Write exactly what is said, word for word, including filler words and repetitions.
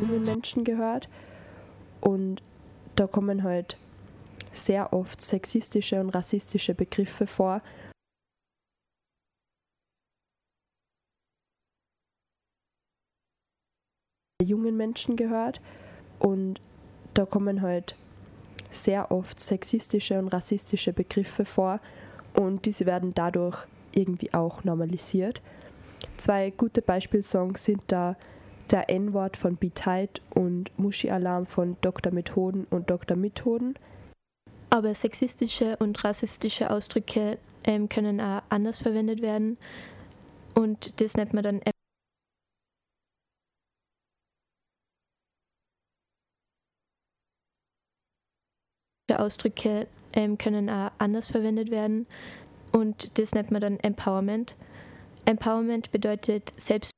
jungen Menschen gehört und da kommen halt sehr oft sexistische und rassistische Begriffe vor. Jungen Menschen gehört und da kommen halt sehr oft sexistische und rassistische Begriffe vor und diese werden dadurch irgendwie auch normalisiert. Zwei gute Beispielsongs sind da der N-Wort von B-Tight und Muschi-Alarm von Doktor Methoden und Doktor Methoden. Aber sexistische und rassistische Ausdrücke ähm, können auch anders verwendet werden und das nennt man dann Ausdrücke ähm, können auch anders verwendet werden und das nennt man dann Empowerment. Empowerment bedeutet Selbst